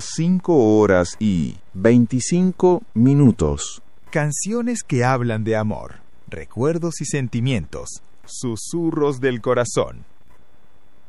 5 horas y 25 minutos. Canciones que hablan de amor, recuerdos y sentimientos, susurros del corazón.